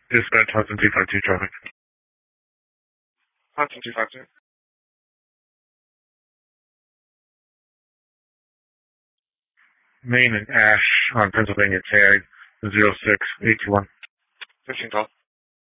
Dispatch Hudson 252 traffic. Hudson 252. Main and Ash on Pennsylvania tag 06821. 15 call.